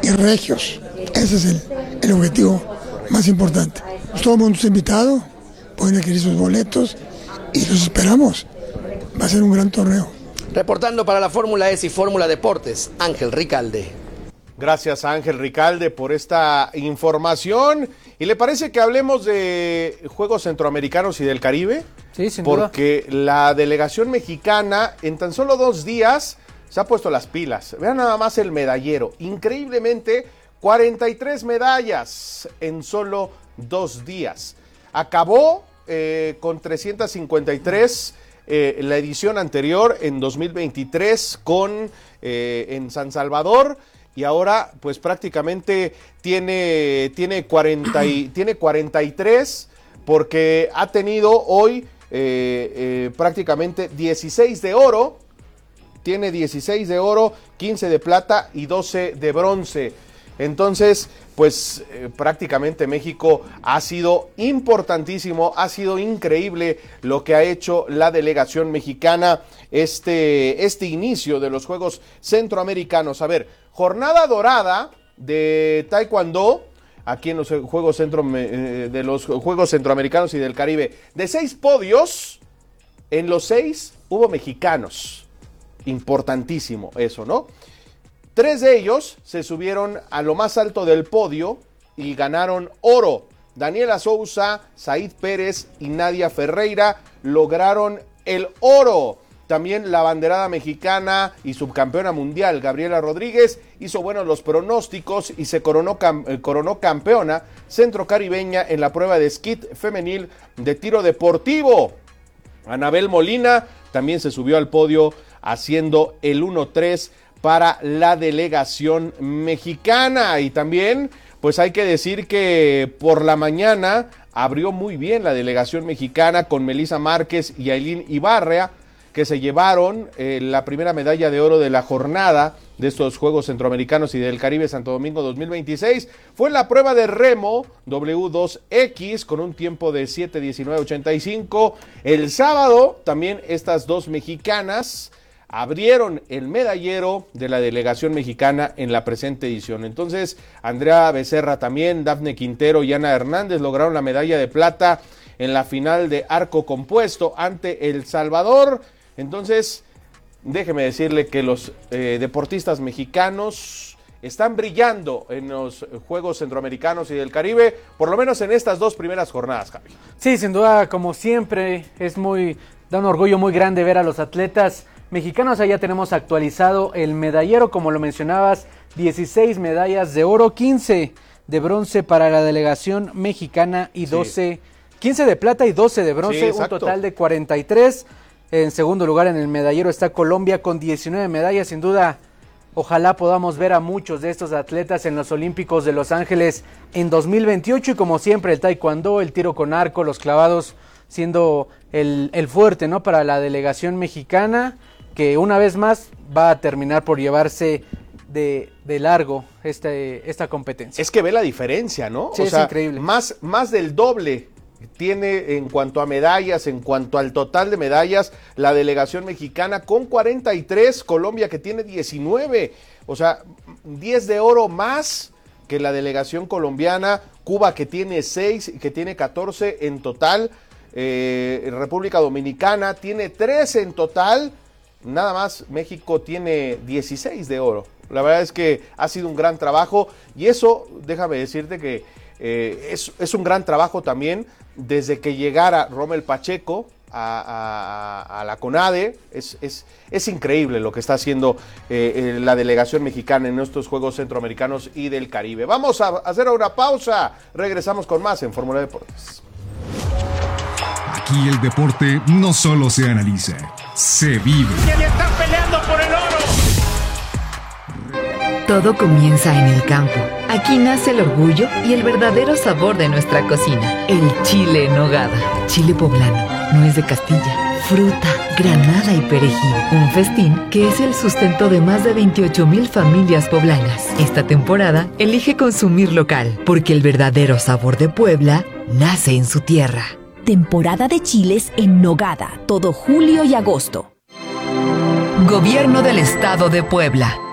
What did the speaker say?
y regios. Ese es el objetivo más importante. Pues todo el mundo está invitado, pueden adquirir sus boletos y los esperamos. Va a ser un gran torneo. Reportando para la Fórmula S y Fórmula Deportes, Ángel Ricalde. Gracias a Ángel Ricalde por esta información. ¿Y le parece que hablemos de Juegos Centroamericanos y del Caribe? Sí, sin duda. Porque la delegación mexicana en tan solo 2 días se ha puesto las pilas. Vean nada más el medallero. Increíblemente, 43 medallas en solo 2 días. Acabó con 353 la edición anterior en 2023 en San Salvador. Y ahora, pues prácticamente tiene 43, porque ha tenido hoy prácticamente 16 de oro. Tiene 16 de oro, 15 de plata y 12 de bronce. Entonces, pues prácticamente México ha sido importantísimo, ha sido increíble lo que ha hecho la delegación mexicana este inicio de los Juegos Centroamericanos. A ver, jornada dorada de Taekwondo aquí en los Juegos Centroamericanos y del Caribe. De 6 podios, en los 6 hubo mexicanos. Importantísimo eso, ¿no? 3 de ellos se subieron a lo más alto del podio y ganaron oro. Daniela Souza, Said Pérez y Nadia Ferreira lograron el oro. También la abanderada mexicana y subcampeona mundial, Gabriela Rodríguez, hizo buenos los pronósticos y se coronó campeona centrocaribeña en la prueba de skit femenil de tiro deportivo. Anabel Molina también se subió al podio haciendo el 1-3 para la delegación mexicana. Y también, pues hay que decir que por la mañana abrió muy bien la delegación mexicana con Melissa Márquez y Ailín Ibarra, que se llevaron la primera medalla de oro de la jornada de estos Juegos Centroamericanos y del Caribe Santo Domingo 2026. Fue en la prueba de remo W2X con un tiempo de 7:19:85. El sábado también estas dos mexicanas abrieron el medallero de la delegación mexicana en la presente edición. Entonces, Andrea Becerra también, Dafne Quintero y Ana Hernández lograron la medalla de plata en la final de arco compuesto ante El Salvador. Entonces, déjeme decirle que los deportistas mexicanos están brillando en los Juegos Centroamericanos y del Caribe, por lo menos en estas 2 primeras jornadas, Javi. Sí, sin duda, como siempre, da un orgullo muy grande ver a los atletas mexicanos. Allá tenemos actualizado el medallero, como lo mencionabas, 16 medallas de oro, 15 de bronce para la delegación mexicana y 15 de plata y 12 de bronce, un total de 43. En segundo lugar en el medallero está Colombia con 19 medallas. Sin duda, ojalá podamos ver a muchos de estos atletas en los Olímpicos de Los Ángeles en 2028. Y como siempre, el taekwondo, el tiro con arco, los clavados siendo el fuerte, ¿no?, para la delegación mexicana, que una vez más va a terminar por llevarse de largo esta competencia. Es que ve la diferencia, ¿no? Sí, o sea, es increíble. Más del doble tiene en cuanto a medallas, en cuanto al total de medallas, la delegación mexicana con 43, Colombia que tiene 19, o sea, 10 de oro más que la delegación colombiana, Cuba que tiene 6, que tiene 14 en total, República Dominicana tiene 13 en total, nada más México tiene 16 de oro. La verdad es que ha sido un gran trabajo y eso, déjame decirte que es un gran trabajo también desde que llegara Rommel Pacheco a la CONADE. Es increíble lo que está haciendo la delegación mexicana en estos Juegos Centroamericanos y del Caribe. Vamos a hacer una pausa, regresamos con más en Fórmula Deportes. Aquí el deporte no solo se analiza, se vive. ¡Están peleando por el oro! Todo comienza en el campo. Aquí nace el orgullo y el verdadero sabor de nuestra cocina. El chile en nogada. Chile poblano, nuez de Castilla, fruta, granada y perejil. Un festín que es el sustento de más de 28,000 familias poblanas. Esta temporada, elige consumir local, porque el verdadero sabor de Puebla nace en su tierra. Temporada de chiles en nogada, todo julio y agosto. Gobierno del Estado de Puebla.